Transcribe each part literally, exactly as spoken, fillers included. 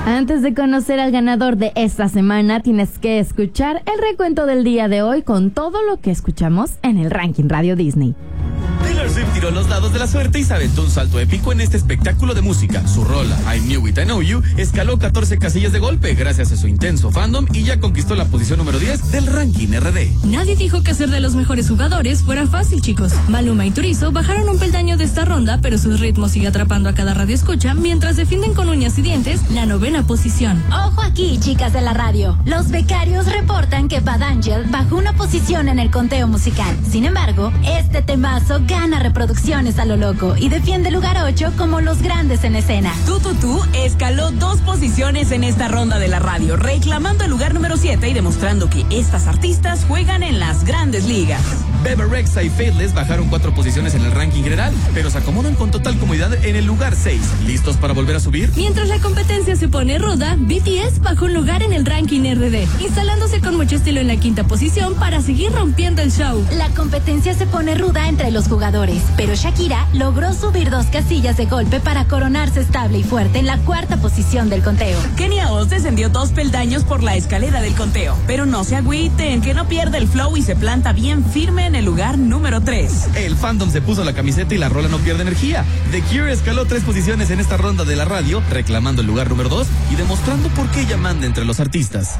Antes de conocer al ganador de esta semana, tienes que escuchar el recuento del día de hoy con todo lo que escuchamos en el Ranking Radio Disney. Taylor Swift tiró los dados de la suerte y se aventó un salto épico en este espectáculo de música. Su rola, I Knew It, I Know You, escaló catorce casillas de golpe gracias a su intenso fandom y ya conquistó la posición número diez del Ranking R D. Nadie dijo que ser de los mejores jugadores fuera fácil, chicos. Maluma y Turizo bajaron un peldaño de esta ronda, pero su ritmo sigue atrapando a cada radio escucha mientras defienden con uñas y dientes la novena posición. Ojo aquí, chicas de la radio. Los becarios reportan que Bad Angel bajó una posición en el conteo musical. Sin embargo, este temazo gana reproducciones a lo loco y defiende el lugar ocho como los grandes en escena. Tú, tú, tú escaló dos posiciones en esta ronda de la radio, reclamando el lugar número siete y demostrando que estas artistas juegan en las grandes ligas. Bebe Rexha y Faithless bajaron cuatro posiciones en el ranking general, pero se acomodan con total comodidad en el lugar seis. ¿Listos para volver a subir? Mientras la competencia se pone ruda, B T S bajó un lugar en el ranking R D, instalándose con mucho estilo en la quinta posición para seguir rompiendo el show. La competencia se pone ruda entre los jugadores, pero Shakira logró subir dos casillas de golpe para coronarse estable y fuerte en la cuarta posición del conteo. Kenia Oz descendió dos peldaños por la escalera del conteo, pero no se agüiten, que no pierde el flow y se planta bien firme en el lugar número tres. El fandom se puso la camiseta y la rola no pierde energía. The Cure escaló tres posiciones en esta ronda de la radio, reclamando el lugar número dos y demostrando por qué ella manda entre los artistas.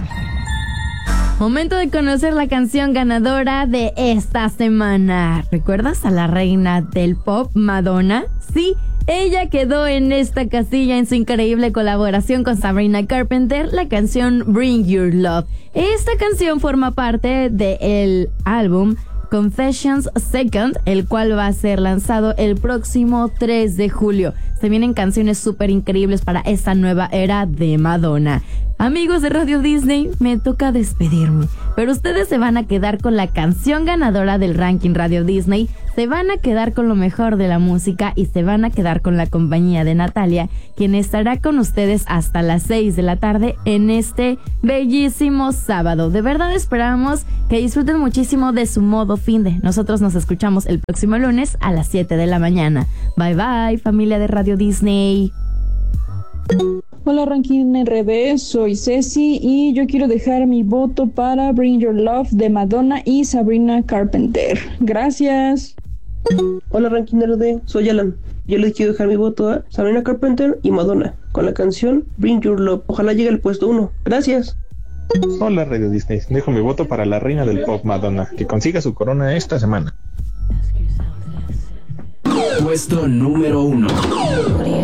Momento de conocer la canción ganadora de esta semana. ¿Recuerdas a la reina del pop, Madonna? Sí, ella quedó en esta casilla en su increíble colaboración con Sabrina Carpenter, la canción Bring Your Love. Esta canción forma parte del álbum Confessions Second, el cual va a ser lanzado el próximo tres de julio. Se vienen canciones súper increíbles para esta nueva era de Madonna. Amigos de Radio Disney, me toca despedirme, pero ustedes se van a quedar con la canción ganadora del Ranking Radio Disney, se van a quedar con lo mejor de la música y se van a quedar con la compañía de Natalia, quien estará con ustedes hasta las seis de la tarde en este bellísimo sábado. De verdad esperamos que disfruten muchísimo de su modo finde. Nosotros nos escuchamos el próximo lunes a las siete de la mañana. Bye bye, familia de Radio Disney. Hola Ranking R D, soy Ceci y yo quiero dejar mi voto para Bring Your Love de Madonna y Sabrina Carpenter. Gracias. Hola Ranking R D, soy Alan. Yo les quiero dejar mi voto a Sabrina Carpenter y Madonna con la canción Bring Your Love. Ojalá llegue al puesto uno. Gracias. Hola Radio Disney, dejo mi voto para la reina del pop Madonna, que consiga su corona esta semana. Puesto número uno.